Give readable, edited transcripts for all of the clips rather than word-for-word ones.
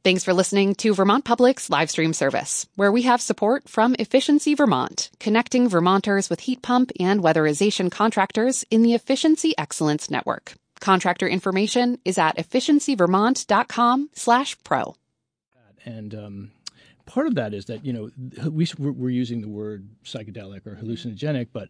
Thanks for listening to Vermont Public's live stream service, where we have support from Efficiency Vermont, connecting Vermonters with heat pump and weatherization contractors in the Efficiency Excellence Network. Contractor information is at efficiencyvermont.com/pro. And part of that is that, we're using the word psychedelic or hallucinogenic, but,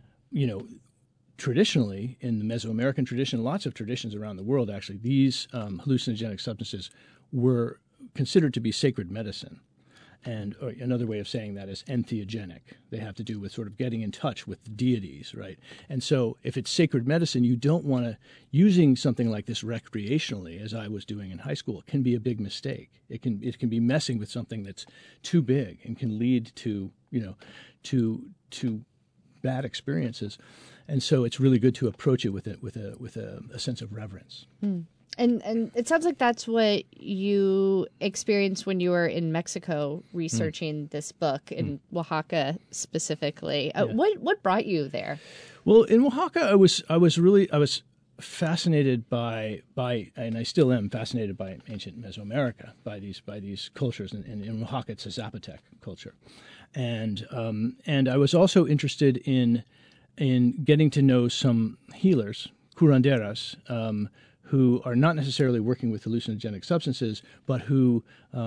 traditionally in the Mesoamerican tradition, lots of traditions around the world, actually, these hallucinogenic substances were considered to be sacred medicine. And another way of saying that is entheogenic. They have to do with sort of getting in touch with deities, right? And so if it's sacred medicine, you don't want to, using something like this recreationally, as I was doing in high school, can be a big mistake. It can be messing with something that's too big and can lead to, to bad experiences. And so it's really good to approach it with a sense of reverence. Mm. And it sounds like that's what you experienced when you were in Mexico researching this book, in Oaxaca specifically. What brought you there? Well, in Oaxaca, I was fascinated by, and I still am fascinated by ancient Mesoamerica, by these cultures. And in Oaxaca, it's a Zapotec culture, and I was also interested in getting to know some healers, curanderas, who are not necessarily working with hallucinogenic substances, but who,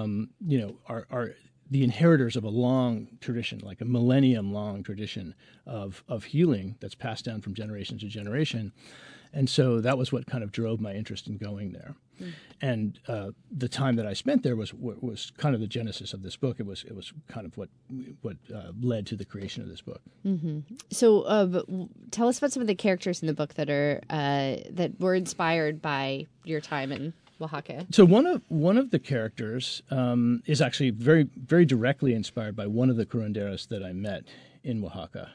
are the inheritors of a long tradition, like a millennium-long tradition of healing that's passed down from generation to generation. And so that was what kind of drove my interest in going there. Mm. And the time that I spent there was kind of the genesis of this book. It was kind of what led to the creation of this book. Mm-hmm. So tell us about some of the characters in the book that are that were inspired by your time in Oaxaca. So one of the characters is actually very, very directly inspired by one of the curanderas that I met in Oaxaca,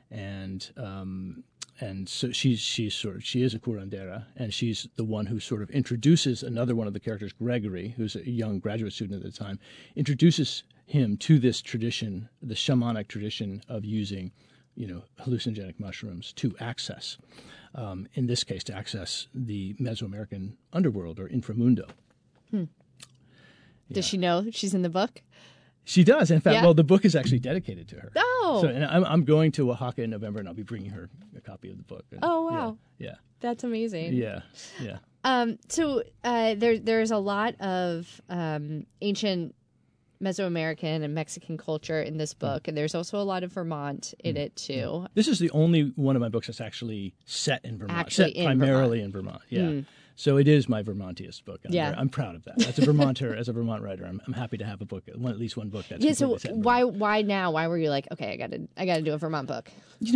and so she is a curandera, and she's the one who sort of introduces another one of the characters, Gregory, who's a young graduate student at the time, introduces him to this tradition, the shamanic tradition of using, hallucinogenic mushrooms to access, in this case, to access the Mesoamerican underworld or inframundo. Yeah. Does she know she's in the book? She does. In fact, well, the book is actually dedicated to her. Oh. So, and I'm going to Oaxaca in November, and I'll be bringing her a copy of the book. And, oh, wow. Yeah. That's amazing. Yeah. So there's a lot of ancient Mesoamerican and Mexican culture in this book, and there's also a lot of Vermont in it, too. This is the only one of my books that's actually set in Vermont, primarily in Vermont. Yeah. Mm. So it is my Vermontiest book. I'm proud of that. As a Vermonter, as a Vermont writer, I'm happy to have a book, at least one book that's so set in Vermont. Why now? Why were you like, okay, I got to do a Vermont book?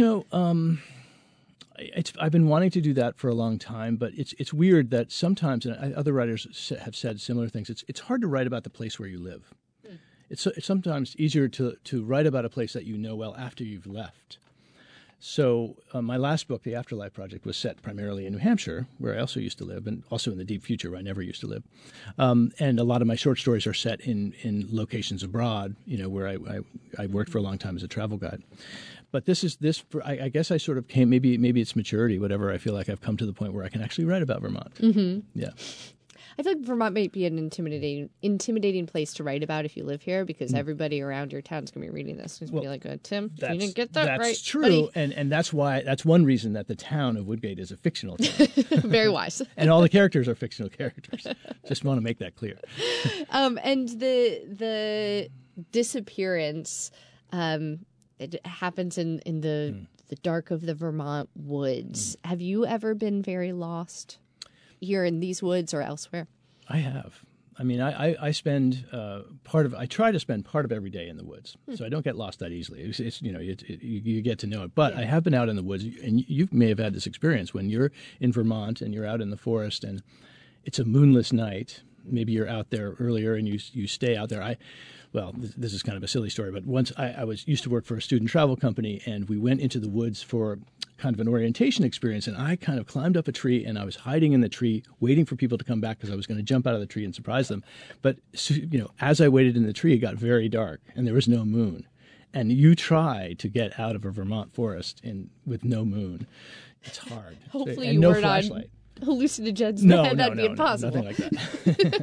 I've been wanting to do that for a long time, but it's weird that sometimes, and other writers have said similar things, it's hard to write about the place where you live. Hmm. It's sometimes easier to write about a place that you know well after you've left. So my last book, The Afterlife Project, was set primarily in New Hampshire, where I also used to live, and also in the deep future, where I never used to live. And a lot of my short stories are set in locations abroad, where I worked for a long time as a travel guide. But I guess I sort of came, maybe it's maturity, whatever. I feel like I've come to the point where I can actually write about Vermont. Mm-hmm. Yeah. I feel like Vermont might be an intimidating place to write about if you live here, because everybody around your town's going to be reading this. It's going to be like, Tim, you didn't get that right. That's true. And that's one reason that the town of Woodgate is a fictional town. Very wise. And all the characters are fictional characters. Just want to make that clear. And the disappearance, it happens in the dark of the Vermont woods. Have you ever been very lost here in these woods or elsewhere? I have. I mean, I spend I try to spend part of every day in the woods, so I don't get lost that easily. It's you get to know it. But I have been out in the woods, and you may have had this experience when you're in Vermont and you're out in the forest, and it's a moonless night. Maybe you're out there earlier and you stay out there. This is kind of a silly story, but once I used to work for a student travel company, and we went into the woods for kind of an orientation experience, and I kind of climbed up a tree, and I was hiding in the tree, waiting for people to come back because I was going to jump out of the tree and surprise them. But as I waited in the tree, it got very dark, and there was no moon. And you try to get out of a Vermont forest with no moon, it's hard. Hopefully and you no weren't flashlight. On hallucinogens. No, that'd be impossible. Nothing like that.